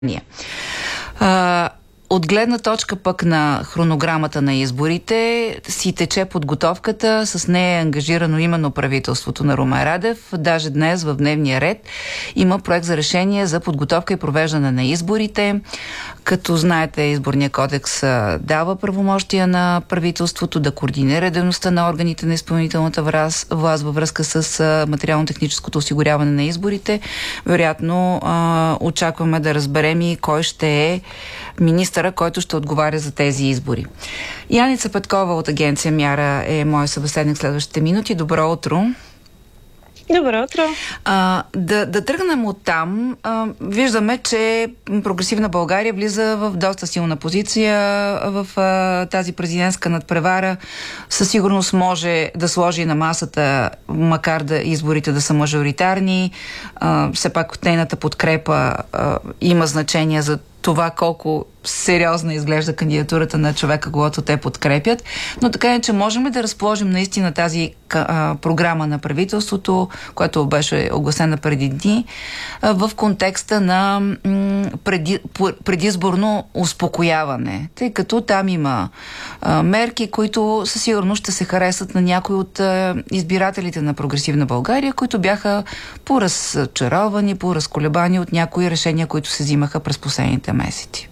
От гледна точка пък на хронограмата на изборите си тече подготовката, с нея е ангажирано именно правителството на Румен Радев. Даже днес в дневния ред има проект за решение за подготовка и провеждане на изборите. Като знаете, изборният кодекс дава правомощия на правителството да координира дейността на органите на изпълнителната власт във връзка с материално-техническото осигуряване на изборите. Вероятно очакваме да разберем и кой ще е министъра, който ще отговаря за тези избори. Яница Петкова от агенция Мяра е мой събеседник следващите минути. Добро утро! Добро утро! Да тръгнем от там. Виждаме, че Прогресивна България влиза в доста силна позиция в тази президентска надпревара. Със сигурност може да сложи на масата, макар да изборите да са мажоритарни. Все пак от нейната подкрепа има значение за това колко сериозно изглежда кандидатурата на човека, когато те подкрепят. Но така е, че можем ли да разположим наистина тази програма на правителството, която беше огласена преди дни, в контекста на предизборно успокояване, тъй като там има мерки, които със сигурност ще се харесат на някои от избирателите на Прогресивна България, които бяха поразчаровани, поразколебани от някои решения, които се взимаха през последните месеци.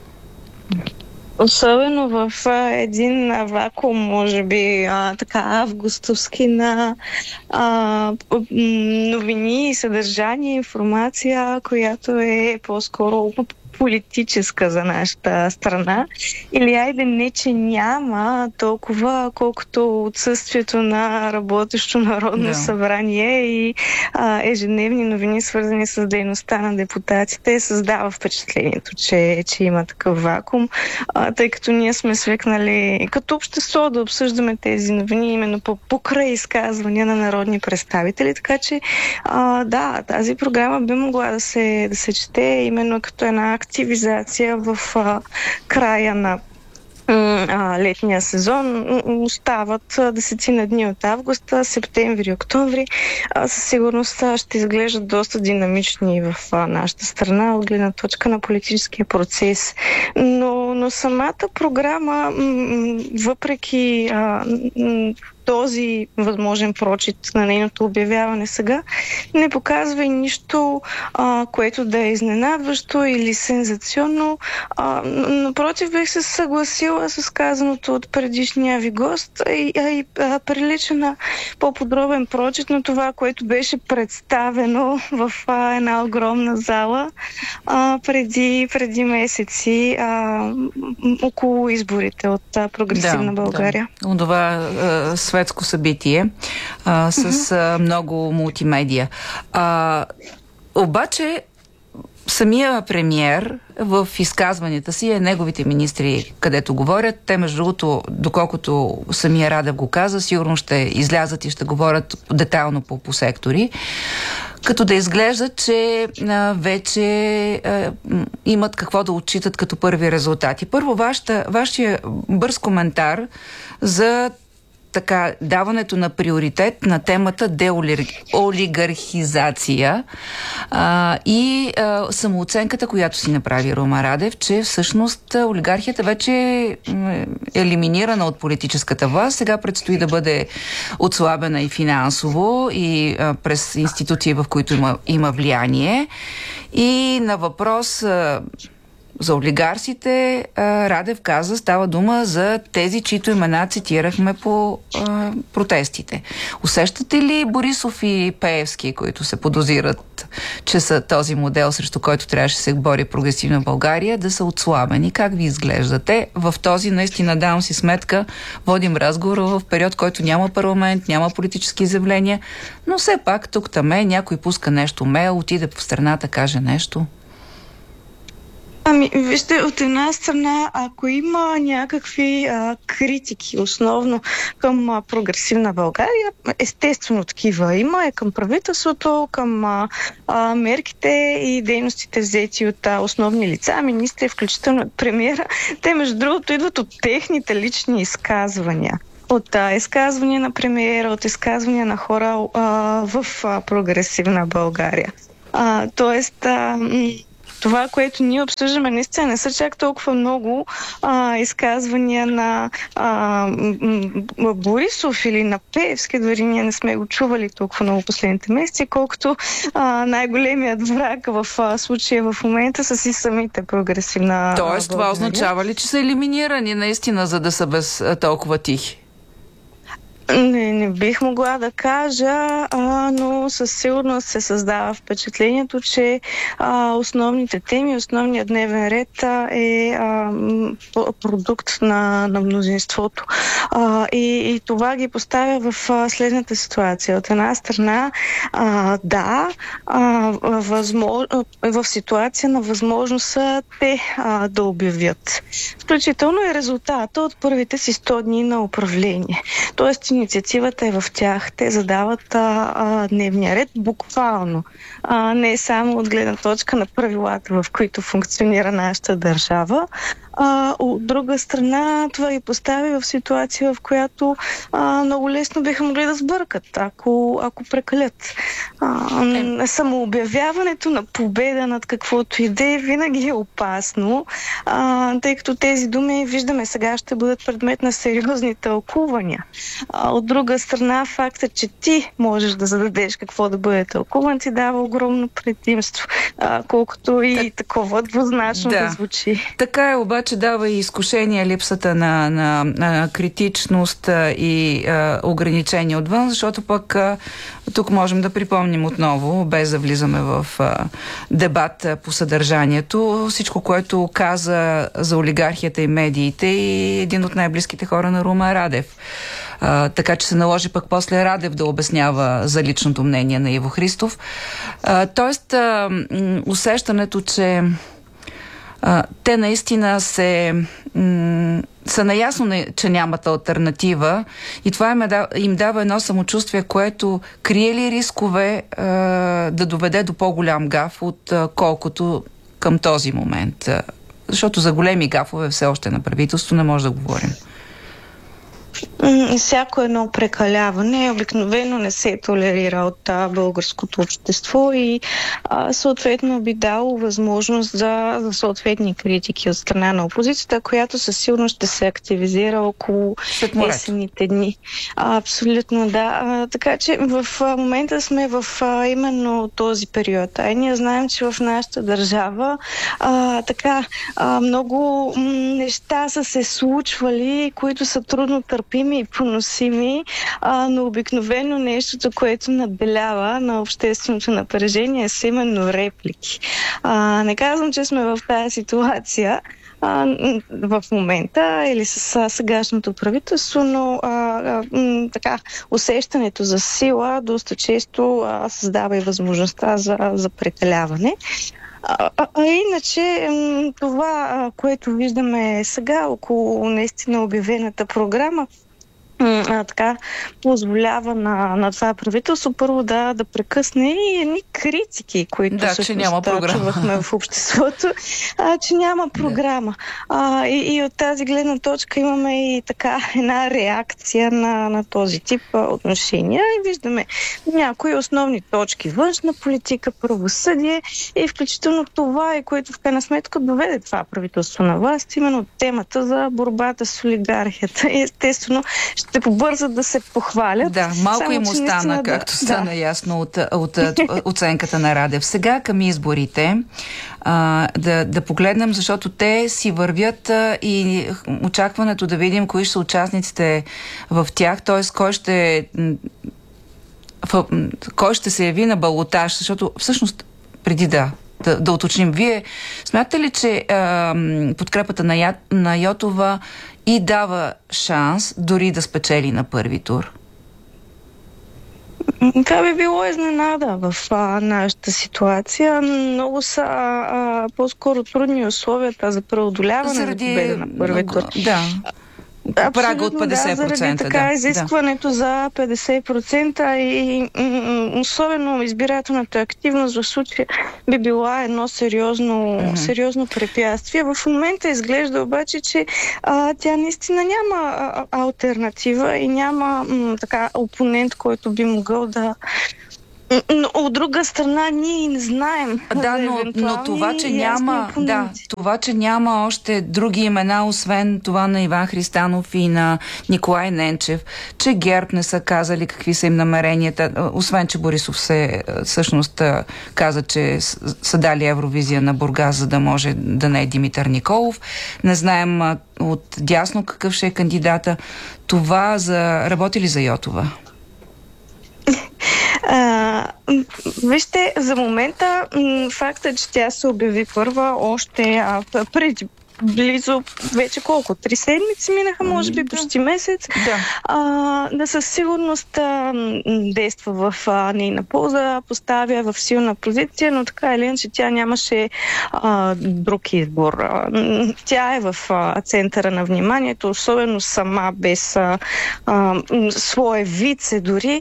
Особено в един вакуум, може би така августовски, на новини, съдържание, информация, която е по-скоро политическа за нашата страна. Или айде не, че няма толкова, колкото отсъствието на работещо Народно събрание и ежедневни новини, свързани с дейността на депутатите, създава впечатлението, че има такъв вакуум, тъй като ние сме свикнали като общество да обсъждаме тези новини именно покрай изказвания на народни представители, така че тази програма би могла да се чете именно като една активизация в края на летния сезон. Остават десетина дни от августа, септември, октомври. Със сигурност ще изглеждат доста динамични в нашата страна от гледна точка на политическия процес. Но самата програма, въпреки този възможен прочит на нейното обявяване сега, не показва и нищо, което да е изненадващо или сензационно. Напротив, бих се съгласила с казаното от предишния ви гост и прилича на по-подробен прочит на това, което беше представено в една огромна зала преди месеци около изборите от Прогресивна България. Да. Това светско събитие с много мултимедия. Обаче самия премиер в изказванията си, неговите министри, където говорят, те между другото, доколкото самия Радев го каза, сигурно ще излязат и ще говорят детайлно по сектори, като да изглежда, че вече имат какво да отчитат като първи резултати. Първо, вашия бърз коментар за даването на приоритет на темата деолигархизация и самооценката, която си направи Румен Радев, че всъщност олигархията вече е елиминирана от политическата власт. Сега предстои да бъде отслабена и финансово, и през институции, в които има влияние. И на въпрос за олигарсите, Радев каза, става дума за тези, чието имена цитирахме по протестите. Усещате ли Борисов и Пеевски, които се подозират, че са този модел, срещу който трябваше да се бори Прогресивна България, да са отслабени? Как ви изглеждате? В този, наистина, давам си сметка, водим разговор в период, който няма парламент, няма политически изявления, но все пак тук-таме някой пуска нещо мейл, отиде по страната, каже нещо. Вижте, от една страна, ако има някакви критики, основно към Прогресивна България, естествено такива има, към правителството, към мерките и дейностите взети от основни лица, министри, включително от премиера. Те, между другото, идват от техните лични изказвания. От изказвания на премиера, от изказвания на хора в Прогресивна България. Тоест, това, което ние обсъждаме, наистина не са чак толкова много изказвания на Борисов или на Пеевски, дори ние не сме го чували толкова много последните месеци, колкото най-големият враг в случая в момента са си самите прогресивна. Тоест, това означава ли, че са елиминирани наистина, за да са без толкова тихи? Не бих могла да кажа, но със сигурност се създава впечатлението, че основните теми, основният дневен ред е продукт на мнозинството. И това ги поставя в следната ситуация. От една страна, в ситуация на възможност те да обявят. Включително и резултата от първите си 100 дни на управление. Тоест, инициативата е в тях. Те задават дневния ред буквално. Не само от гледна точка на правилата, в които функционира нашата държава. От друга страна, това ги постави в ситуация, в която много лесно биха могли да сбъркат, ако прекалят. Самообявяването на победа над каквото иде винаги е опасно, тъй като тези думи, виждаме сега, ще бъдат предмет на сериозни тълкувания. От друга страна, фактът, че ти можеш да зададеш какво да бъде тълкуван, ти дава огромно предимство, колкото и такова двузначно да звучи. Така е, обаче дава и изкушение липсата на критичност и ограничения отвън, защото пък тук можем да припомним отново, без да влизаме в дебат по съдържанието, всичко, което каза за олигархията и медиите и един от най-близките хора на Румен Радев. Така че се наложи пък после Радев да обяснява за личното мнение на Иво Христов. Тоест, усещането, че те наистина са наясно, че нямат алтернатива и това им дава едно самочувствие, което крие ли рискове да доведе до по-голям гаф, отколкото към този момент. Защото за големи гафове все още на правителство не може да говорим. Всяко едно прекаляване обикновено не се толерира от българското общество и съответно би дало възможност за съответни критики от страна на опозицията, която със сигурност ще се активизира около есенните дни. Абсолютно да. Така че в момента сме в именно този период. Ние знаем, че в нашата държава много неща са се случвали, които са трудно търпими и поносими, но обикновено нещото, което надделява на общественото напрежение, са именно реплики. Не казвам, че сме в тази ситуация в момента или с сегашното правителство, но усещането за сила доста често създава и възможността за прекаляване. Иначе това, което виждаме сега около наистина обявената програма, позволява на това правителство първо да прекъсне и едни критики, които чувахме в обществото, че няма програма. И от тази гледна точка имаме и една реакция на този тип отношения и виждаме някои основни точки: външна политика, правосъдие и включително това, което в крайна сметка доведе това правителство на власт, именно темата за борбата с олигархията. Естествено, ще побързат да се похвалят. Да, малко им остана, както стана ясно от оценката на Радев. Сега към изборите да погледнем, защото те си вървят и очакването да видим кои ще са участниците в тях, т.е. кой ще се яви на балотаж, защото всъщност преди да уточним, вие смятате ли, че подкрепата на Йотова и дава шанс дори да спечели на първи тур? Това би било изненада в нашата ситуация. Много са по-скоро трудни условията за преодоляване на победа на първи тур. Да. Прага от 50%. Заради изискването за 50% и особено избирателната активност в случая би била едно сериозно препятствие. В момента изглежда обаче, че тя наистина няма алтернатива и няма опонент, който би могъл Но от друга страна ние не знаем. Да, но това, че няма още други имена, освен това на Иван Христанов и на Николай Ненчев, че ГЕРБ не са казали какви са им намеренията, освен че Борисов всъщност каза, че са дали Евровизия на Бургас, за да може да не е Димитър Николов. Не знаем от дясно какъв ще е кандидата. Това работи ли за Йотова? Вижте, за момента факта, че тя се обяви първа още преди близо вече 3 седмици минаха, може би почти месец. Да със сигурност действа в нейна полза, поставя в силна позиция, но така или иначе тя нямаше друг избор. Тя е в центъра на вниманието, особено сама, без свое вице дори.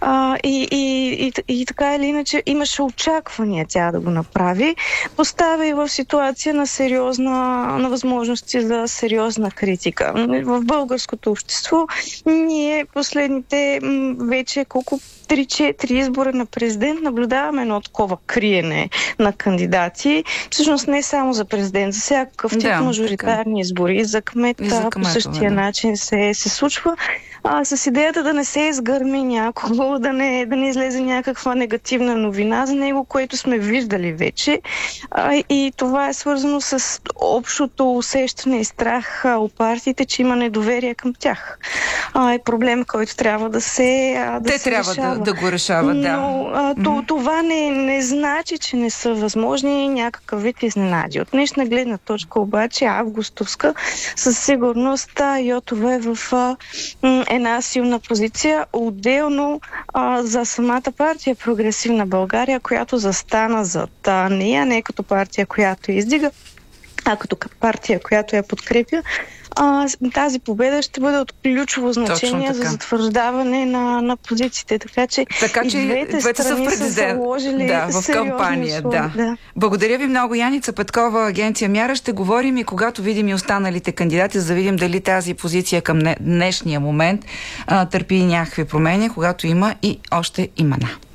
И така или иначе имаше очаквания тя да го направи. Поставя и в ситуация на възможности за сериозна критика. В българското общество ние последните вече 3-4 избора на президент наблюдаваме едно такова криене на кандидати. Всъщност не само за президент, за всякакъв тип мажоритарни избори. За кмет по същия начин се случва. С идеята да не се изгърми някого, да не излезе някаква негативна новина за него, което сме виждали вече. И това е свързано с общото усещане и страх у партиите, че има недоверие към тях. Е проблем, който трябва да се решава. Да го решават, да. Но това не значи, че не са възможни някакъв вид изненади. От днешна гледна точка обаче, августовска, със сигурност Йотова е в една силна позиция. Отделно за самата партия Прогресивна България, която застана зад нея, не като партия, която я издига, а като партия, която я подкрепя. Тази победа ще бъде от ключово значение за затвърждаване на позициите. Така че двете страни са заложили в кампания. Да. Благодаря ви много, Яница Петкова, агенция Мяра. Ще говорим и когато видим и останалите кандидати, за да видим дали тази позиция към днешния момент търпи някакви промени, когато има и още имена.